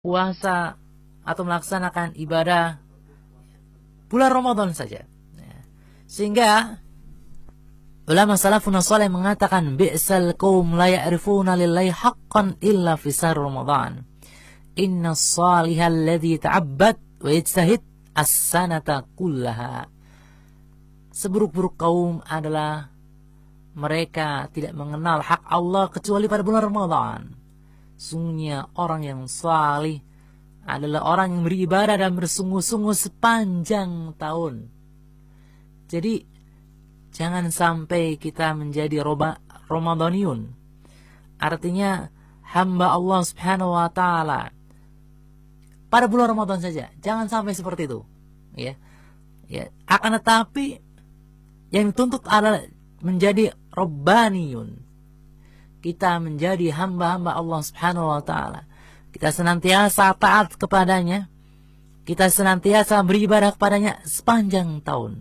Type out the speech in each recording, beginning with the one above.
puasa atau melaksanakan ibadah bulan Ramadan saja. Sehingga ulama salafun salih mengatakan bi'sal qaum la ya'rifuna lillahi haqqan illa fi syahr Ramadan. Inna salihal ladzi ta'abbad wa yajtahid as-sanata kullaha. Seburuk-buruk kaum adalah mereka tidak mengenal hak Allah kecuali pada bulan Ramadan. Sungguhnya orang yang salih adalah orang yang beribadah dan bersungguh-sungguh sepanjang tahun. Jadi jangan sampai kita menjadi Ramadaniun. Artinya hamba Allah Subhanahu wa taala pada bulan Ramadan saja. Jangan sampai seperti itu. Ya. Akan tetapi yang dituntut adalah menjadi Rabbaniyun. Kita menjadi hamba-hamba Allah Subhanahu wa taala. Kita senantiasa taat kepadanya. Kita senantiasa beribadah kepadanya sepanjang tahun.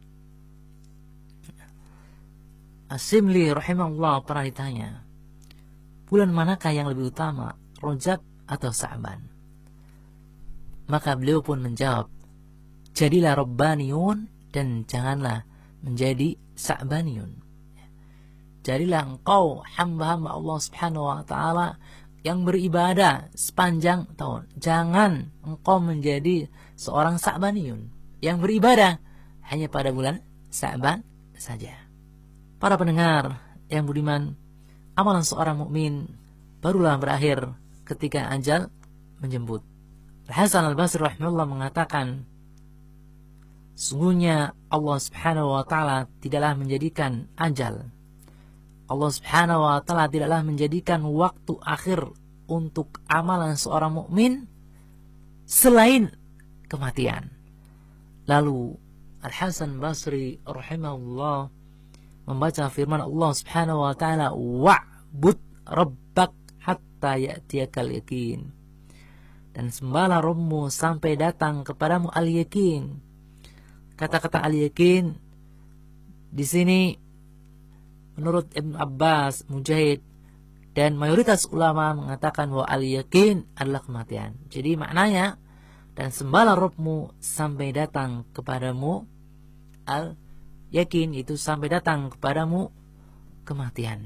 As-Simli rahimahullah pernah ditanya, bulan manakah yang lebih utama, Rajab atau Sa'ban? Maka beliau pun menjawab, jadilah Rabbaniyun dan janganlah menjadi Sa'baniyun. Jadilah engkau hamba-hamba Allah Subhanahu wa taala yang beribadah sepanjang tahun. Jangan engkau menjadi seorang Sa'baniyun yang beribadah hanya pada bulan Sa'ban saja. Para pendengar yang budiman, amalan seorang mukmin barulah berakhir ketika ajal menjemput. Hasan al-Basri rahimahullah mengatakan, sungguhnya Allah Subhanahu wa taala tidaklah menjadikan ajal. Allah Subhanahu wa taala tidaklah menjadikan waktu akhir untuk amalan seorang mukmin selain kematian. Lalu Al-Hasan Basri rahimahullah membaca firman Allah Subhanahu wa taala, wa'bud rabbak hatta ya'tiyakal yaqin. Dan sembahlah Rabbmu sampai datang kepadamu al-yaqin. Kata-kata al-yaqin di sini menurut Ibn Abbas, Mujahid dan mayoritas ulama mengatakan bahwa al-yaqin adalah kematian. Jadi maknanya, dan sembahlah Rabbmu sampai datang kepadamu yakin itu sampai datang kepadamu kematian.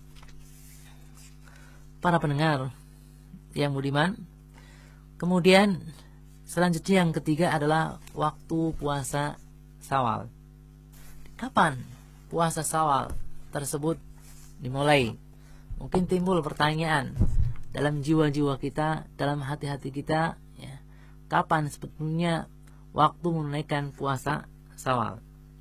Para pendengar yang budiman, kemudian selanjutnya yang ketiga adalah waktu puasa Syawal. Kapan puasa Syawal tersebut dimulai? Mungkin timbul pertanyaan dalam jiwa-jiwa kita, dalam hati-hati kita, ya, kapan sebetulnya waktu menunaikan puasa Syawal?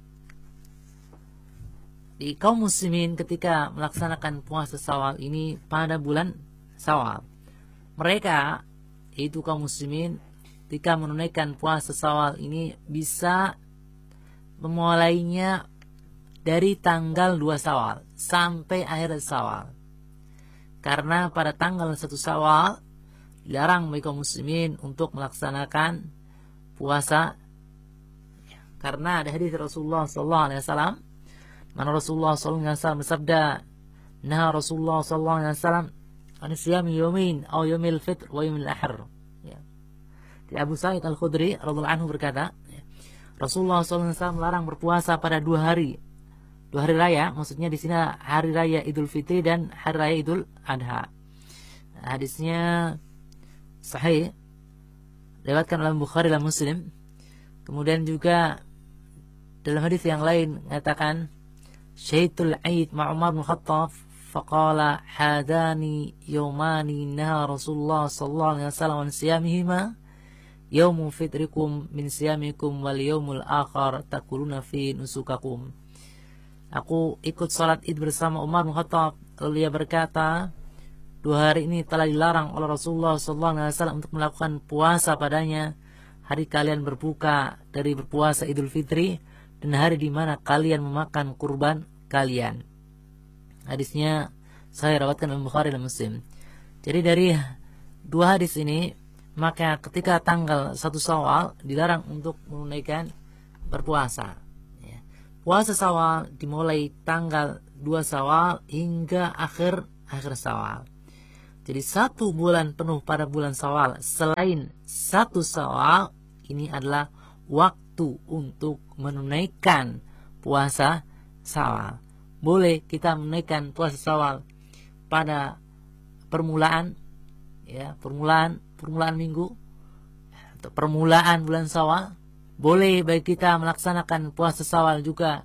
Di kaum muslimin ketika melaksanakan puasa Syawal ini pada bulan Syawal, mereka, yaitu kaum muslimin, ketika menunaikan puasa Syawal ini bisa memulainya dari tanggal 2 Syawal sampai akhir Syawal. Karena pada tanggal 1 Syawal dilarang bagi kaum muslimin untuk melaksanakan puasa, karena ada hadis Rasulullah sallallahu alaihi wasallam, mana Rasulullah sallallahu alaihi wasallam bersabda, nah Rasulullah sallallahu alaihi wasallam an siyami yawmin aw yawmil fitr wa yawmil ahr. Ya. Di Abu Sa'id Al-Khudri radhiyallahu anhu berkata, ya, Rasulullah sallallahu alaihi wasallam melarang berpuasa pada dua hari raya, maksudnya di sini hari raya Idul Fitri dan hari raya Idul Adha. Hadisnya sahih, diriwayatkan oleh Bukhari dan Muslim. Kemudian juga dalam hadis yang lain mengatakan, syaitul Aid ma'umar bin Khattab faqala hadani yawmani naha Rasulullah sallallahu alaihi wasallam an siyamihima yaumu fitrikum min siyamikum wal yaumul akhar takuluna fi nusukakum. Aku ikut salat Id bersama Umar bin Khattab, lalu dia berkata, dua hari ini telah dilarang oleh Rasulullah sallallahu alaihi wasallam untuk melakukan puasa padanya. Hari kalian berbuka dari berpuasa Idul Fitri dan hari di mana kalian memakan kurban kalian. Hadisnya saya rawatkan oleh Bukhari dan Muslim. Jadi dari dua hadis ini, maka ketika tanggal 1 Syawal dilarang untuk menunaikan berpuasa. Ya. Puasa Syawal dimulai tanggal 2 Syawal hingga akhir Syawal. Jadi 1 bulan penuh pada bulan Syawal selain 1 Syawal ini adalah waktu untuk menunaikan puasa Syawal. Boleh kita menunaikan puasa Syawal pada permulaan minggu atau permulaan bulan Syawal. Boleh bagi kita melaksanakan puasa Syawal juga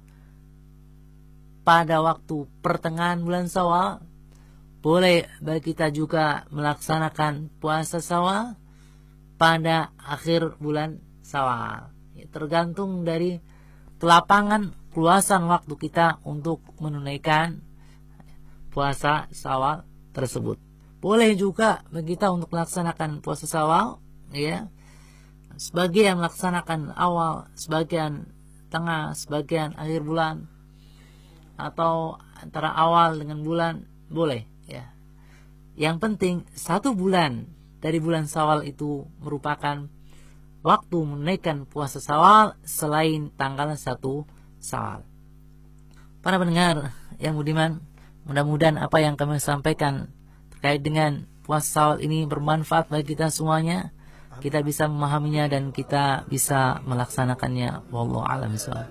pada waktu pertengahan bulan Syawal. Boleh bagi kita juga melaksanakan puasa Syawal pada akhir bulan Syawal. Tergantung dari kelapangan keluasan waktu kita untuk menunaikan puasa Syawal tersebut. Boleh juga bagi kita untuk melaksanakan puasa Syawal, sebagian melaksanakan awal, sebagian tengah, sebagian akhir bulan, atau antara awal dengan bulan, boleh. Yang penting 1 bulan dari bulan Syawal itu merupakan waktu menunaikan puasa Syawal selain tanggal 1 Syawal. Para pendengar yang budiman, mudah-mudahan apa yang kami sampaikan terkait dengan puasa Syawal ini bermanfaat bagi kita semuanya. Kita bisa memahaminya dan kita bisa melaksanakannya. Wallahu a'lam bishawab.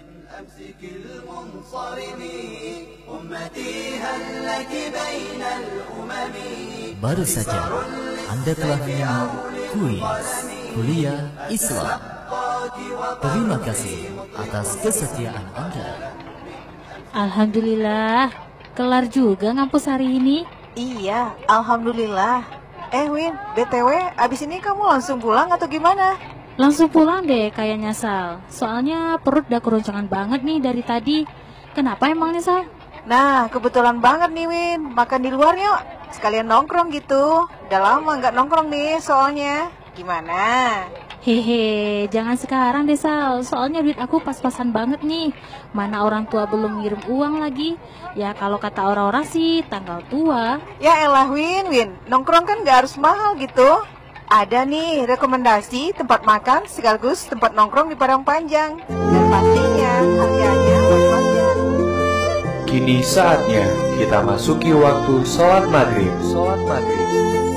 Baru saja Anda telah menyimak Kuliah Islam. Terima kasih atas kesetiaan Anda. Alhamdulillah, kelar juga ngampus hari ini. Iya, alhamdulillah. Win, BTW, abis ini kamu langsung pulang atau gimana? Langsung pulang deh kayaknya, Sal. Soalnya perut udah keroncongan banget nih dari tadi. Kenapa emangnya, Sal? Nah, kebetulan banget nih, Win. Makan di luar yuk. Sekalian nongkrong gitu. Udah lama nggak nongkrong nih soalnya. Gimana? Hehe, jangan sekarang deh, Sal. Soalnya duit aku pas-pasan banget nih. Mana orang tua belum ngirim uang lagi. Ya kalau kata orang-orang sih tanggal tua. Ya elah, Win. Nongkrong kan nggak harus mahal gitu. Ada nih rekomendasi tempat makan sekaligus tempat nongkrong di Padang Panjang. Dan pastinya harganya pas-pasan. Kini saatnya kita masuki waktu sholat maghrib.